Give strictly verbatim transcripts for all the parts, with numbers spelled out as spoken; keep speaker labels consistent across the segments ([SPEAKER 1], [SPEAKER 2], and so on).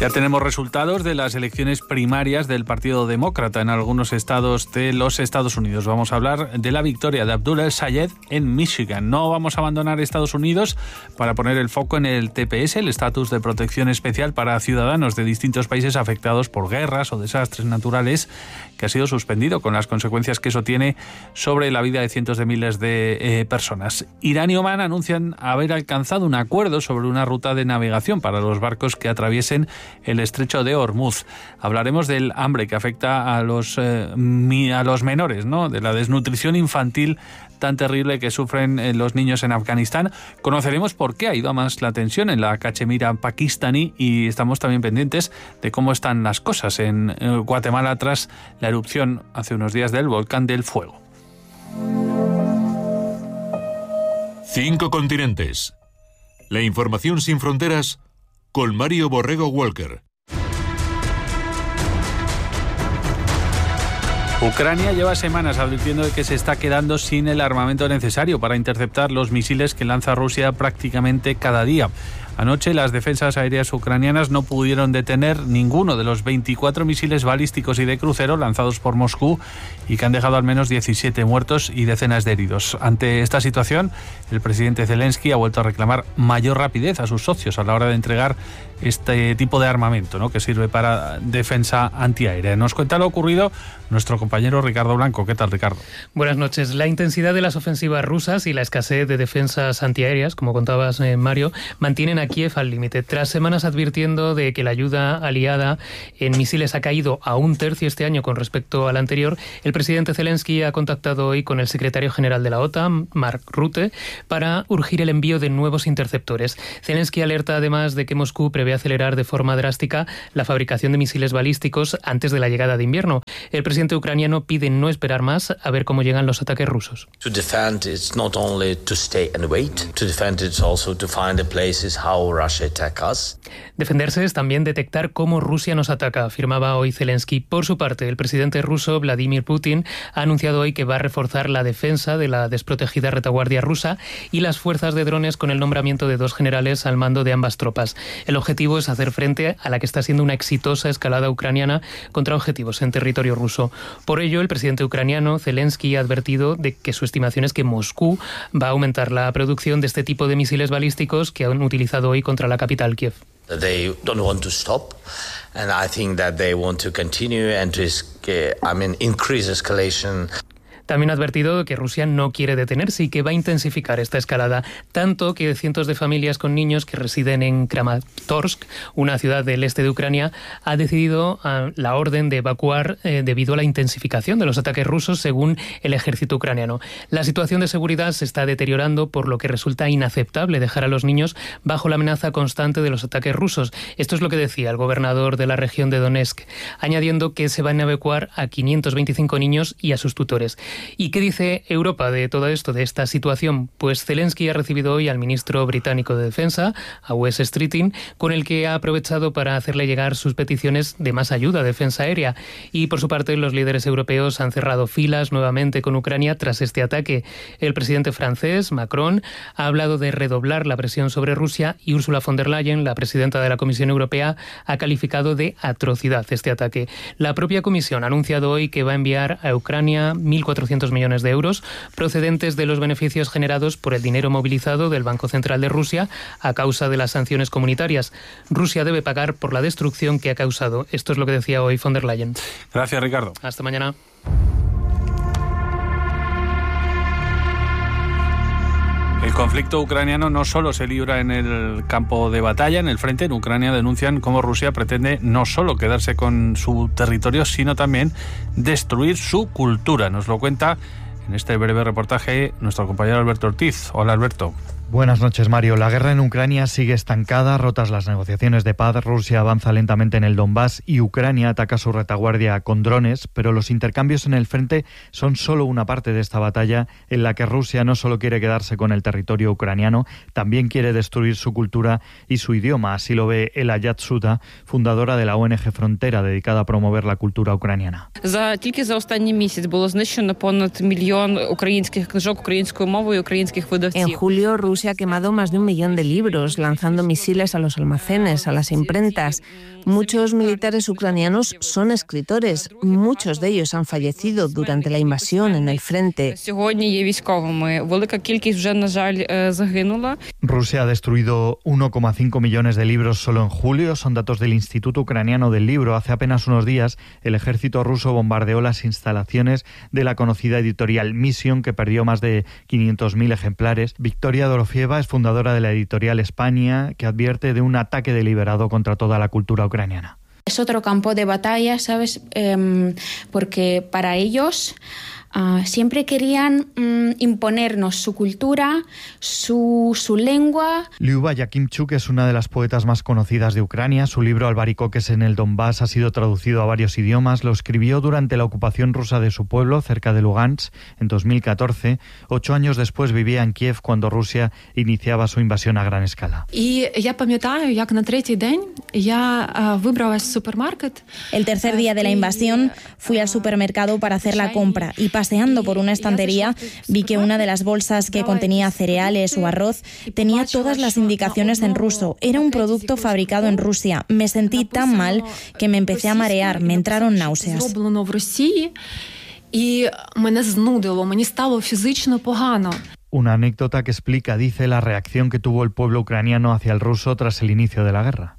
[SPEAKER 1] Ya tenemos resultados de las elecciones primarias del Partido Demócrata en algunos estados de los Estados Unidos. Vamos a hablar de la victoria de Abdul El-Sayed en Michigan. No vamos a abandonar Estados Unidos para poner el foco en el T P S, el estatus de protección especial para ciudadanos de distintos países afectados por guerras o desastres naturales, que ha sido suspendido con las consecuencias que eso tiene sobre la vida de cientos de miles de eh, personas. Irán y Omán anuncian haber alcanzado un acuerdo sobre una ruta de navegación para los barcos que atraviesen el estrecho de Hormuz. Hablaremos del hambre que afecta a los, eh, mi, a los menores, ¿no? De la desnutrición infantil tan terrible que sufren eh, los niños en Afganistán. Conoceremos por qué ha ido a más la tensión en la Cachemira pakistaní y estamos también pendientes de cómo están las cosas en eh, Guatemala tras la erupción hace unos días del volcán del Fuego.
[SPEAKER 2] Cinco continentes. La información sin fronteras con Mario Borrego Walker.
[SPEAKER 1] Ucrania lleva semanas advirtiendo de que se está quedando sin el armamento necesario para interceptar los misiles que lanza Rusia prácticamente cada día. Anoche las defensas aéreas ucranianas no pudieron detener ninguno de los veinticuatro misiles balísticos y de crucero lanzados por Moscú y que han dejado al menos diecisiete muertos y decenas de heridos. Ante esta situación, el presidente Zelensky ha vuelto a reclamar mayor rapidez a sus socios a la hora de entregar este tipo de armamento, ¿no?, que sirve para defensa antiaérea. Nos cuenta lo ocurrido nuestro compañero Ricardo Blanco. ¿Qué tal, Ricardo?
[SPEAKER 3] Buenas noches. La intensidad de las ofensivas rusas y la escasez de defensas antiaéreas, como contabas, eh, Mario, mantienen a Kiev al límite. Tras semanas advirtiendo de que la ayuda aliada en misiles ha caído a un tercio este año con respecto al anterior, el presidente Zelensky ha contactado hoy con el secretario general de la OTAN, Mark Rutte, para urgir el envío de nuevos interceptores. Zelensky alerta además de que Moscú prevé acelerar de forma drástica la fabricación de misiles balísticos antes de la llegada de invierno. El presidente ucraniano pide no esperar más a ver cómo llegan los ataques rusos.
[SPEAKER 4] To defend it's not only to stay and wait, to defend it's also to find the places how Russia attack us.
[SPEAKER 3] Defenderse es también detectar cómo Rusia nos ataca, afirmaba hoy Zelensky. Por su parte, el presidente ruso Vladimir Putin ha anunciado hoy que va a reforzar la defensa de la desprotegida retaguardia rusa y las fuerzas de drones con el nombramiento de dos generales al mando de ambas tropas. El objetivo es hacer frente a la que está siendo una exitosa escalada ucraniana contra objetivos en territorio ruso. Por ello, el presidente ucraniano Zelensky ha advertido de que su estimación es que Moscú va a aumentar la producción de este tipo de misiles balísticos que han utilizado hoy contra la capital, Kiev.
[SPEAKER 4] They don't want to stop, and I think that they want to continue and risk, I mean, increase escalation.
[SPEAKER 3] También ha advertido que Rusia no quiere detenerse y que va a intensificar esta escalada, tanto que cientos de familias con niños que residen en Kramatorsk, una ciudad del este de Ucrania, ha decidido uh, la orden de evacuar eh, debido a la intensificación de los ataques rusos, según el ejército ucraniano. La situación de seguridad se está deteriorando, por lo que resulta inaceptable dejar a los niños bajo la amenaza constante de los ataques rusos. Esto es lo que decía el gobernador de la región de Donetsk, añadiendo que se van a evacuar a quinientos veinticinco niños y a sus tutores. ¿Y qué dice Europa de todo esto, de esta situación? Pues Zelensky ha recibido hoy al ministro británico de Defensa, a Wes Streeting, con el que ha aprovechado para hacerle llegar sus peticiones de más ayuda a defensa aérea. Y por su parte, los líderes europeos han cerrado filas nuevamente con Ucrania tras este ataque. El presidente francés, Macron, ha hablado de redoblar la presión sobre Rusia y Ursula von der Leyen, la presidenta de la Comisión Europea, ha calificado de atrocidad este ataque. La propia Comisión ha anunciado hoy que va a enviar a Ucrania mil cuatrocientos millones de euros procedentes de los beneficios generados por el dinero movilizado del Banco Central de Rusia a causa de las sanciones comunitarias. Rusia debe pagar por la destrucción que ha causado. Esto es lo que decía hoy von der Leyen.
[SPEAKER 1] Gracias, Ricardo.
[SPEAKER 3] Hasta mañana.
[SPEAKER 1] El conflicto ucraniano no solo se libra en el campo de batalla, en el frente. En Ucrania denuncian cómo Rusia pretende no solo quedarse con su territorio, sino también destruir su cultura. Nos lo cuenta en este breve reportaje nuestro compañero Alberto Ortiz. Hola, Alberto.
[SPEAKER 5] Buenas noches, Mario. La guerra en Ucrania sigue estancada, rotas las negociaciones de paz. Rusia avanza lentamente en el Donbass y Ucrania ataca su retaguardia con drones, pero los intercambios en el frente son solo una parte de esta batalla en la que Rusia no solo quiere quedarse con el territorio ucraniano, también quiere destruir su cultura y su idioma. Así lo ve Ela Yatsuta, fundadora de la O N G Frontera, dedicada a promover la cultura ucraniana.
[SPEAKER 6] За тільки за останній місяць було знищено понад мільйон українських книжок українською мовою, українських видавців.
[SPEAKER 7] En julio, Rusia Rusia ha quemado más de un millón de libros, lanzando misiles a los almacenes, a las imprentas. Muchos militares ucranianos son escritores. Muchos de ellos han fallecido durante la invasión en el frente.
[SPEAKER 5] Rusia ha destruido uno coma cinco millones de libros solo en julio. Son datos del Instituto Ucraniano del Libro. Hace apenas unos días, el ejército ruso bombardeó las instalaciones de la conocida editorial Mission, que perdió más de quinientos mil ejemplares. Victoria Dorofieva es fundadora de la editorial España, que advierte de un ataque deliberado contra toda la cultura ucraniana.
[SPEAKER 8] Es otro campo de batalla, ¿sabes? Eh, porque para ellos uh, siempre querían um, imponernos su cultura, su, su lengua.
[SPEAKER 5] Lyuba Yakimchuk es una de las poetas más conocidas de Ucrania. Su libro Albaricoques en el Donbass ha sido traducido a varios idiomas. Lo escribió durante la ocupación rusa de su pueblo, cerca de Lugansk, en dos mil catorce. Ocho años después vivía en Kiev cuando Rusia iniciaba su invasión a gran escala.
[SPEAKER 9] І я пам'ятаю, як на третій день я вибралась в супермаркет.
[SPEAKER 10] El tercer día de la invasión fui al supermercado para hacer la compra y paseando por una estantería vi que una de las bolsas que contenía cereales o arroz tenía todas las indicaciones en ruso. Era un producto fabricado en Rusia. Me sentí tan mal que me empecé a marear, me entraron náuseas.
[SPEAKER 9] І мене знудило, мені стало фізично погано.
[SPEAKER 5] Una anécdota que explica, dice, la reacción que tuvo el pueblo ucraniano hacia el ruso tras el inicio de la guerra.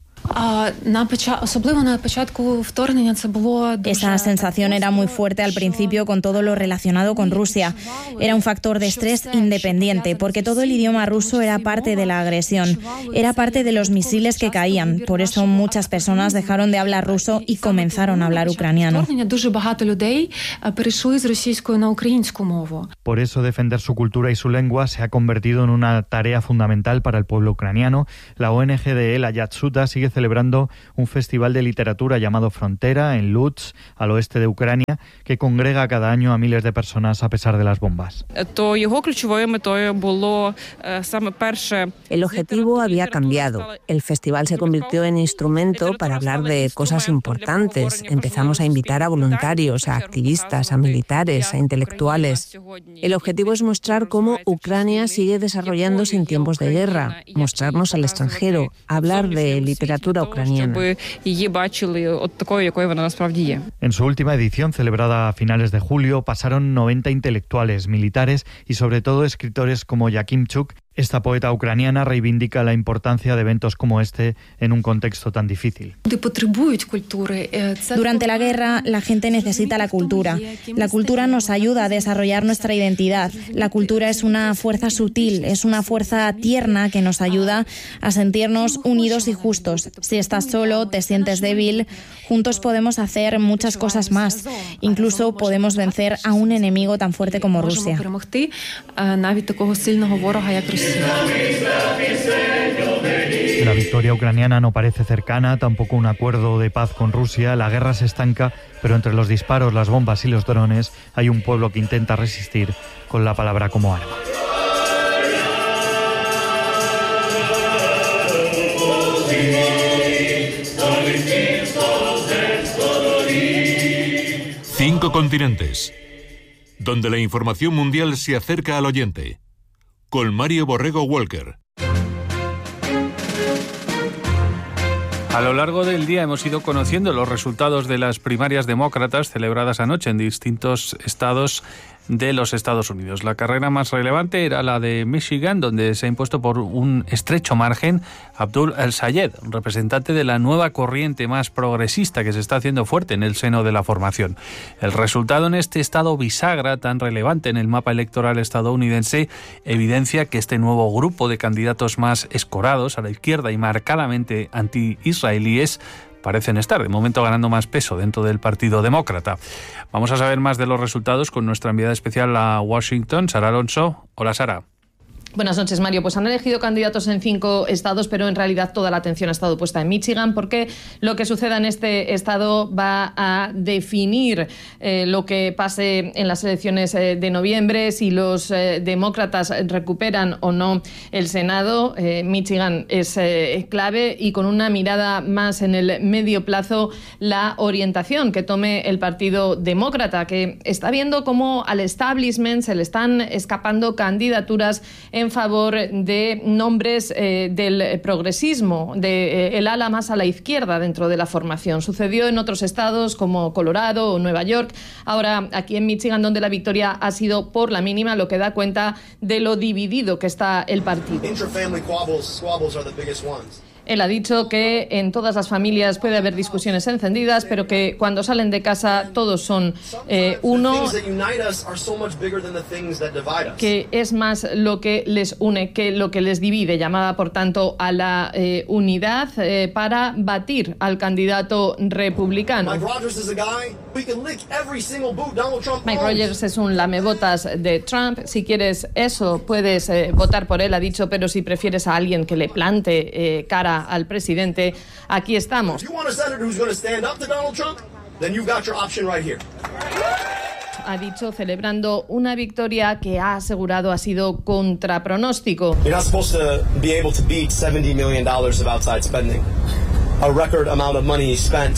[SPEAKER 10] Esa sensación era muy fuerte al principio con todo lo relacionado con Rusia. Era un factor de estrés independiente, porque todo el idioma ruso era parte de la agresión, era parte de los misiles que caían. Por eso muchas personas dejaron de hablar ruso y comenzaron a hablar ucraniano.
[SPEAKER 5] Por eso defender su cultura y su lengua se ha convertido en una tarea fundamental para el pueblo ucraniano. La O N G de él, Ayatsuta, sigue celebrando un festival de literatura llamado Frontera en Lutsk, al oeste de Ucrania, que congrega cada año a miles de personas a pesar de las bombas.
[SPEAKER 7] El objetivo había cambiado. El festival se convirtió en instrumento para hablar de cosas importantes. Empezamos a invitar a voluntarios, a activistas, a militares, a intelectuales. El objetivo es mostrar cómo Ucrania sigue desarrollándose en tiempos de guerra, mostrarnos al extranjero, hablar de literatura ucraniana.
[SPEAKER 5] En su última edición, celebrada a finales de julio, pasaron noventa intelectuales, militares y sobre todo escritores como Yakimchuk. Esta poeta ucraniana reivindica la importancia de eventos como este en un contexto tan difícil.
[SPEAKER 10] Durante la guerra, la gente necesita la cultura. La cultura nos ayuda a desarrollar nuestra identidad. La cultura es una fuerza sutil, es una fuerza tierna que nos ayuda a sentirnos unidos y justos. Si estás solo, te sientes débil, juntos podemos hacer muchas cosas más. Incluso podemos vencer a un enemigo tan fuerte como Rusia.
[SPEAKER 5] La victoria ucraniana no parece cercana, tampoco un acuerdo de paz con Rusia. La guerra se estanca, pero entre los disparos, las bombas y los drones hay un pueblo que intenta resistir con la palabra como arma.
[SPEAKER 2] Cinco continentes, donde la información mundial se acerca al oyente. Con Mario Borrego Walker.
[SPEAKER 1] A lo largo del día hemos ido conociendo los resultados de las primarias demócratas celebradas anoche en distintos estados de los Estados Unidos. La carrera más relevante era la de Michigan, donde se ha impuesto por un estrecho margen Abdul El-Sayed, representante de la nueva corriente más progresista que se está haciendo fuerte en el seno de la formación. El resultado en este estado bisagra, tan relevante en el mapa electoral estadounidense, evidencia que este nuevo grupo de candidatos más escorados a la izquierda y marcadamente anti-israelíes parecen estar, de momento, ganando más peso dentro del Partido Demócrata. Vamos a saber más de los resultados con nuestra enviada especial a Washington, Sara Alonso. Hola, Sara.
[SPEAKER 11] Buenas noches, Mario. Pues han elegido candidatos en cinco estados, pero en realidad toda la atención ha estado puesta en Michigan, porque lo que suceda en este estado va a definir eh, lo que pase en las elecciones eh, de noviembre, si los eh, demócratas recuperan o no el Senado. Eh, Michigan es eh, clave, y con una mirada más en el medio plazo, la orientación que tome el Partido Demócrata, que está viendo cómo al establishment se le están escapando candidaturas en en favor de nombres eh, del progresismo, del de, eh, ala más a la izquierda dentro de la formación. Sucedió en otros estados como Colorado o Nueva York. Ahora, aquí en Michigan, donde la victoria ha sido por la mínima, lo que da cuenta de lo dividido que está el partido. Él ha dicho que en todas las familias puede haber discusiones encendidas, pero que cuando salen de casa todos son eh, uno, que es más lo que les une que lo que les divide. Llamaba, por tanto, a la eh, unidad eh, para batir al candidato republicano. Mike Rogers es un lamebotas de Trump. Si quieres eso, puedes eh, votar por él, ha dicho, pero si prefieres a alguien que le plante eh, cara al presidente, aquí estamos. Ha dicho, celebrando una victoria que ha asegurado ha sido contra pronóstico.
[SPEAKER 12] You're not supposed to be able to beat seventy million dollars of outside spending, a record amount of money spent.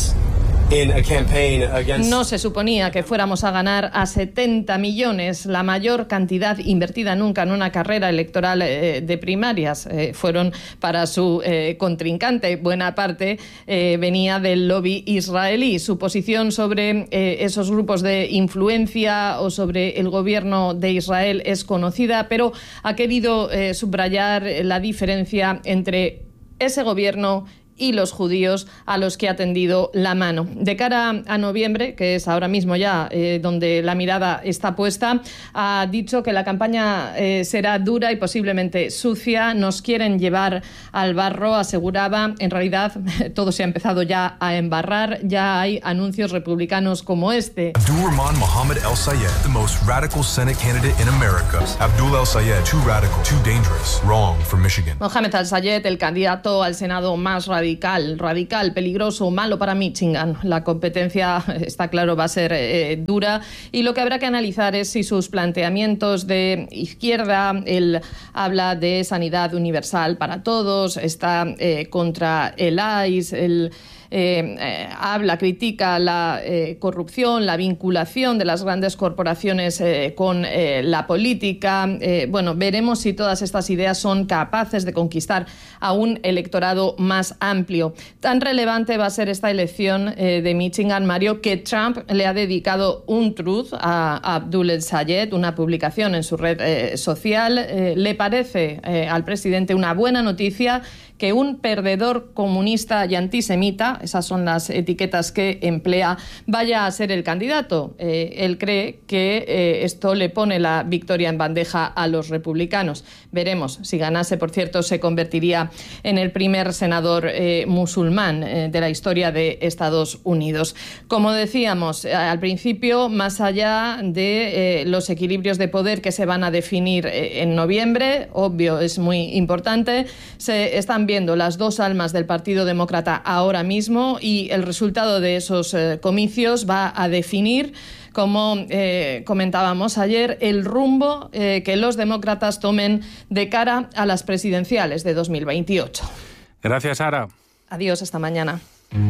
[SPEAKER 11] No se suponía que fuéramos a ganar a setenta millones, la mayor cantidad invertida nunca en una carrera electoral eh, de primarias. Eh, fueron para su eh, contrincante. Buena parte eh, venía del lobby israelí. Su posición sobre eh, esos grupos de influencia o sobre el gobierno de Israel es conocida, pero ha querido eh, subrayar la diferencia entre ese gobierno y los judíos a los que ha tendido la mano. De cara a noviembre, que es ahora mismo ya eh, donde la mirada está puesta, ha dicho que la campaña eh, será dura y posiblemente sucia. Nos quieren llevar al barro, aseguraba. En realidad, todo se ha empezado ya a embarrar. Ya hay anuncios republicanos como este.
[SPEAKER 13] Abdul-Rahman Mohammed El-Sayed, the most radical Senate candidate in America. Abdul El-Sayed, too radical, too dangerous, wrong for Michigan.
[SPEAKER 11] Mohammed El-Sayed, el candidato al Senado más radical Radical, radical, peligroso, malo para Michigan. La competencia, está claro, va a ser eh, dura, y lo que habrá que analizar es si sus planteamientos de izquierda, él habla de sanidad universal para todos, está eh, contra el I C E, el Eh, eh, habla, critica la eh, corrupción, la vinculación de las grandes corporaciones eh, con eh, la política. Eh, bueno, veremos si todas estas ideas son capaces de conquistar a un electorado más amplio. Tan relevante va a ser esta elección eh, de Michigan, Mario, que Trump le ha dedicado un truth a, a Abdul El-Sayed, una publicación en su red eh, social. Eh, le parece eh, al presidente una buena noticia que un perdedor comunista y antisemita, esas son las etiquetas que emplea, vaya a ser el candidato. Eh, él cree que eh, esto le pone la victoria en bandeja a los republicanos. Veremos. Si ganase, por cierto, se convertiría en el primer senador eh, musulmán eh, de la historia de Estados Unidos. Como decíamos eh, al principio, más allá de eh, los equilibrios de poder que se van a definir eh, en noviembre, obvio, es muy importante, se están viendo las dos almas del Partido Demócrata ahora mismo, y el resultado de esos eh, comicios va a definir, como eh, comentábamos ayer, el rumbo eh, que los demócratas tomen de cara a las presidenciales de dos mil veintiocho.
[SPEAKER 1] Gracias, Sara.
[SPEAKER 11] Adiós, hasta mañana.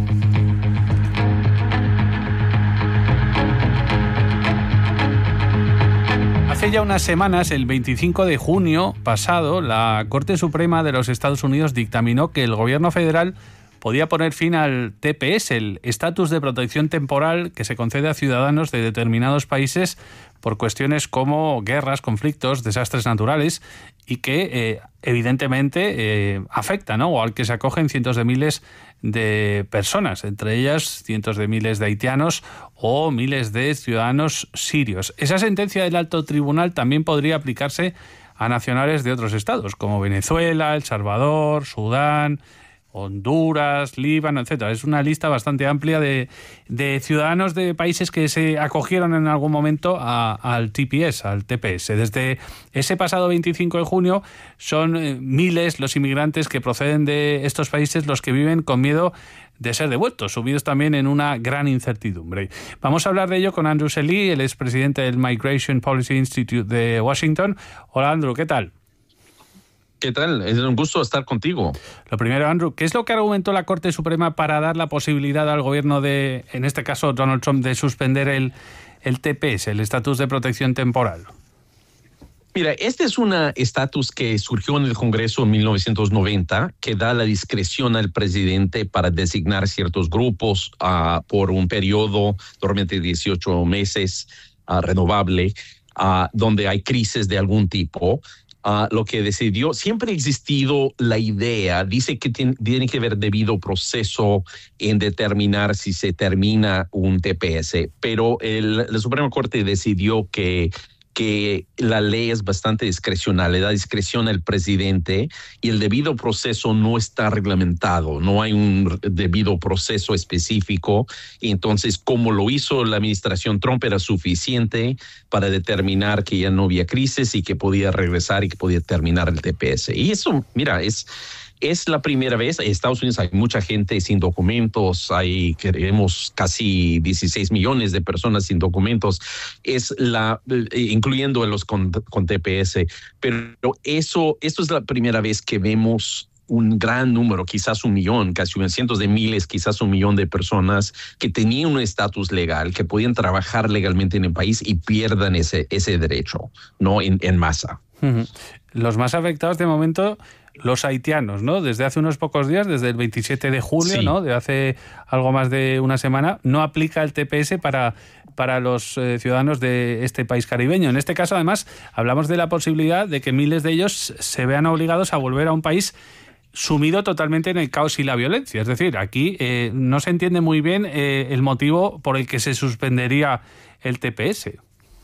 [SPEAKER 1] Hace ya unas semanas, el veinticinco de junio pasado, la Corte Suprema de los Estados Unidos dictaminó que el gobierno federal podía poner fin al T P S, el estatus de protección temporal que se concede a ciudadanos de determinados países por cuestiones como guerras, conflictos, desastres naturales, y que eh, evidentemente eh, afecta, ¿no?, o al que se acogen cientos de miles de personas, entre ellas cientos de miles de haitianos o miles de ciudadanos sirios. Esa sentencia del alto tribunal también podría aplicarse a nacionales de otros estados, como Venezuela, El Salvador, Sudán, Honduras, Líbano, etcétera. Es una lista bastante amplia de, de ciudadanos de países que se acogieron en algún momento a, al T P S, al T P S. Desde ese pasado veinticinco de junio son eh, miles los inmigrantes que proceden de estos países los que viven con miedo de ser devueltos, sumidos también en una gran incertidumbre. Vamos a hablar de ello con Andrew Selly, el expresidente del Migration Policy Institute de Washington. Hola, Andrew, ¿qué tal?
[SPEAKER 14] ¿Qué tal? Es un gusto estar contigo.
[SPEAKER 1] Lo primero, Andrew, ¿qué es lo que argumentó la Corte Suprema para dar la posibilidad al gobierno de, en este caso Donald Trump, de suspender el, el T P S, el estatus de protección temporal?
[SPEAKER 14] Mira, este es un estatus que surgió en el Congreso en mil novecientos noventa, que da la discreción al presidente para designar ciertos grupos uh, por un periodo, normalmente dieciocho meses, uh, renovable, uh, donde hay crisis de algún tipo. Uh, lo que decidió, siempre ha existido la idea, dice que tiene, tiene que haber debido proceso en determinar si se termina un T P S, pero el, la Suprema Corte decidió que que la ley es bastante discrecional, le da discreción al presidente y el debido proceso no está reglamentado, no hay un debido proceso específico. Y entonces, como lo hizo la administración Trump, era suficiente para determinar que ya no había crisis y que podía regresar y que podía terminar el T P S. Y eso, mira, es... Es la primera vez. En Estados Unidos hay mucha gente sin documentos, hay queremos casi dieciséis millones de personas sin documentos, es la, incluyendo los con, con T P S. Pero eso, esto es la primera vez que vemos un gran número, quizás un millón, casi cientos de miles, quizás un millón de personas que tenían un estatus legal, que podían trabajar legalmente en el país y pierdan ese, ese derecho, ¿no? En, en masa.
[SPEAKER 1] Uh-huh. Los más afectados de momento, los haitianos, ¿no? Desde hace unos pocos días, desde el veintisiete de julio, sí. ¿no? De hace algo más de una semana, no aplica el T P S para, para los eh, ciudadanos de este país caribeño. En este caso, además, hablamos de la posibilidad de que miles de ellos se vean obligados a volver a un país sumido totalmente en el caos y la violencia. Es decir, aquí eh, no se entiende muy bien eh, el motivo por el que se suspendería el T P S.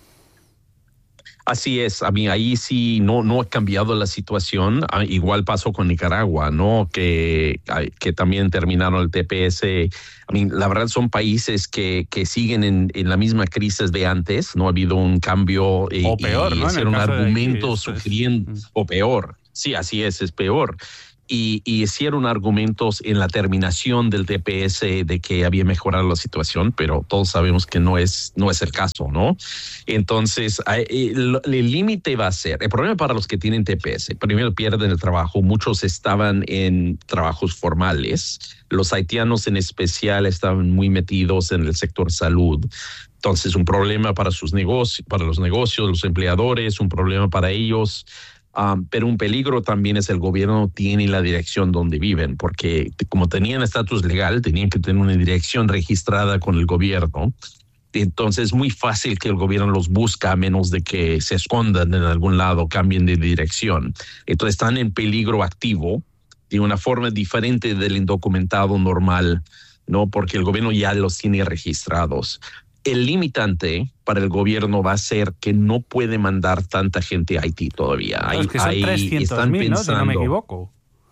[SPEAKER 14] Así es, a mí ahí sí no, no ha cambiado la situación. Ah, igual pasó con Nicaragua, ¿no? Que, que también terminaron el T P S. A mí, la verdad son países que, que siguen en, en la misma crisis de antes. No ha habido un cambio. Y,
[SPEAKER 1] o peor,
[SPEAKER 14] y
[SPEAKER 1] ¿no?
[SPEAKER 14] hicieron argumentos
[SPEAKER 1] aquí,
[SPEAKER 14] sugiriendo, es... o peor. Sí, así es, es peor. Y, y hicieron argumentos en la terminación del T P S de que había mejorado la situación, pero todos sabemos que no es, no es el caso, ¿no? Entonces, el límite va a ser, el problema para los que tienen T P S, primero pierden el trabajo, muchos estaban en trabajos formales, los haitianos en especial estaban muy metidos en el sector salud. Entonces, un problema para sus negocios, para los negocios, los empleadores, un problema para ellos. Um, pero un peligro también es el gobierno tiene la dirección donde viven, porque como tenían estatus legal, tenían que tener una dirección registrada con el gobierno. Entonces es muy fácil que el gobierno los busca a menos de que se escondan en algún lado, cambien de dirección. Entonces están en peligro activo de una forma diferente del indocumentado normal, ¿no? Porque el gobierno ya los tiene registrados. El limitante para el gobierno va a ser que no puede mandar tanta gente a Haití todavía.
[SPEAKER 1] Hay, es que son trescientos mil, ¿no? Si no me equivoco.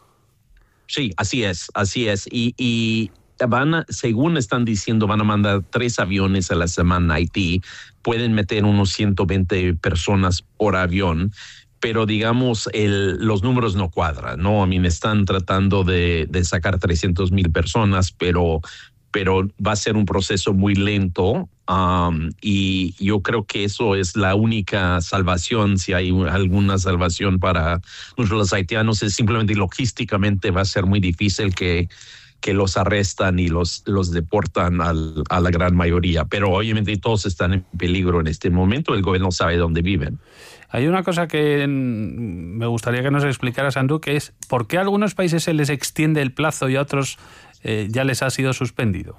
[SPEAKER 14] Sí, así es, así es. Y, y van a, según están diciendo, van a mandar tres aviones a la semana a Haití. Pueden meter unos ciento veinte personas por avión. Pero digamos, el, los números no cuadran, ¿no? I mean, están tratando de, de sacar trescientos mil personas, pero... pero va a ser un proceso muy lento um, y yo creo que eso es la única salvación, si hay alguna salvación para los haitianos, es simplemente logísticamente va a ser muy difícil que, que los arrestan y los, los deportan al, a la gran mayoría, pero obviamente todos están en peligro en este momento, el gobierno sabe dónde viven.
[SPEAKER 1] Hay una cosa que me gustaría que nos explicaras, Andrew, que es ¿por qué a algunos países se les extiende el plazo y a otros eh, ya les ha sido suspendido?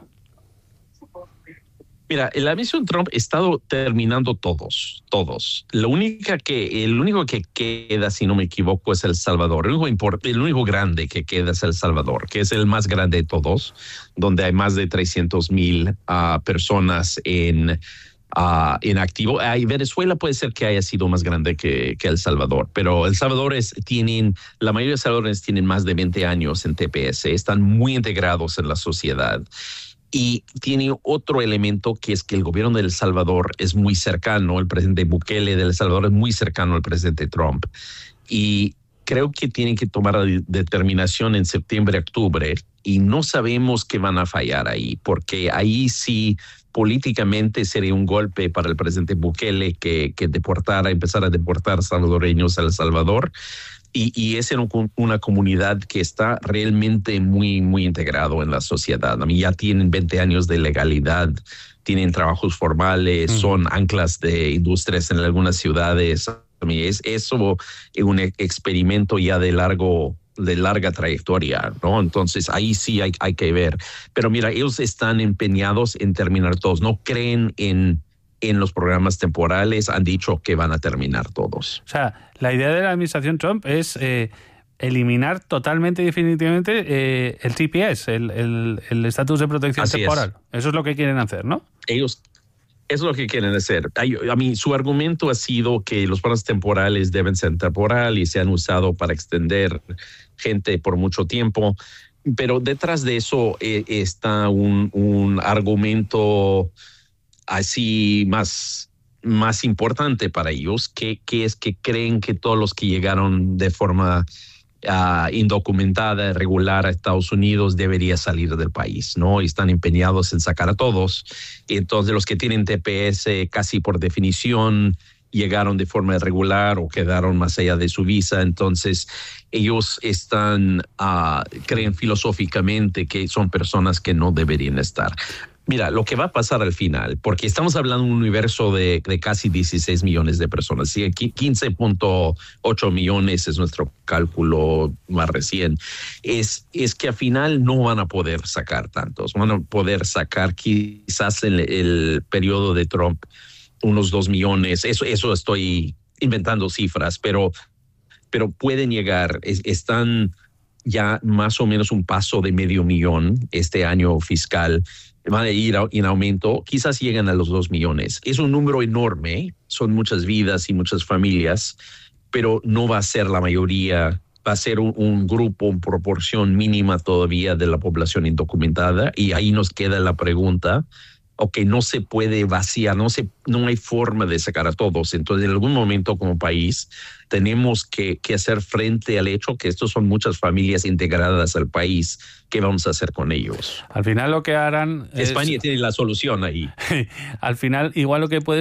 [SPEAKER 14] Mira, la administración Trump ha estado terminando todos, todos. Lo única que, el único que queda, si no me equivoco, es El Salvador. El único, import, el único grande que queda es El Salvador, que es el más grande de todos, donde hay más de trescientos mil uh, personas en... Uh, en activo. Uh, Venezuela puede ser que haya sido más grande que, que El Salvador, pero El Salvador es, tienen, la mayoría de salvadores tienen más de veinte años en T P S, están muy integrados en la sociedad. Y tiene otro elemento que es que el gobierno de El Salvador es muy cercano, el presidente Bukele de El Salvador es muy cercano al presidente Trump. Y creo que tienen que tomar la determinación en septiembre, octubre, y no sabemos qué van a fallar ahí, porque ahí sí políticamente sería un golpe para el presidente Bukele que, que deportara, empezar a deportar salvadoreños a El Salvador. Y, y es en una comunidad que está realmente muy, muy integrado en la sociedad. A mí ya tienen veinte años de legalidad, tienen trabajos formales, mm. son anclas de industrias en algunas ciudades. mí. Es eso un experimento ya de largo de larga trayectoria, ¿no? Entonces ahí sí hay, hay que ver. Pero mira, ellos están empeñados en terminar todos. No creen en, en los programas temporales. Han dicho que van a terminar todos.
[SPEAKER 1] O sea, la idea de la administración Trump es eh, eliminar totalmente y definitivamente eh, el T P S, el el estatus de protección
[SPEAKER 14] Así
[SPEAKER 1] temporal.
[SPEAKER 14] Es.
[SPEAKER 1] Eso es lo que quieren hacer, ¿no?
[SPEAKER 14] Ellos... Eso es lo que quieren hacer. A mí, su argumento ha sido que los programas temporales deben ser temporales y se han usado para extender gente por mucho tiempo. Pero detrás de eso eh, está un, un argumento así más, más importante para ellos, que, que es que creen que todos los que llegaron de forma Uh, indocumentada, irregular a Estados Unidos debería salir del país, ¿no? Y están empeñados en sacar a todos. Y entonces los que tienen T P S casi por definición llegaron de forma irregular o quedaron más allá de su visa. Entonces ellos están, uh, creen filosóficamente que son personas que no deberían estar. Mira, lo que va a pasar al final, porque estamos hablando de un universo de, de casi dieciséis millones de personas, ¿sí? quince punto ocho millones es nuestro cálculo más recién, es, es que al final no van a poder sacar tantos, van a poder sacar quizás en el, el periodo de Trump unos dos millones, eso, eso estoy inventando cifras, pero, pero pueden llegar, es, están ya más o menos un paso de medio millón este año fiscal, van a ir en aumento, quizás lleguen a los dos millones. Es un número enorme, son muchas vidas y muchas familias, pero no va a ser la mayoría, va a ser un, un grupo, una proporción mínima todavía de la población indocumentada, y ahí nos queda la pregunta, ok, no se puede vaciar, no, se, no hay forma de sacar a todos, entonces en algún momento como país tenemos que, que hacer frente al hecho que estos son muchas familias integradas al país. ¿Qué vamos a hacer con ellos?
[SPEAKER 1] Al final lo que harán
[SPEAKER 14] España
[SPEAKER 1] es...
[SPEAKER 14] tiene la solución ahí.
[SPEAKER 1] Al final igual lo que puede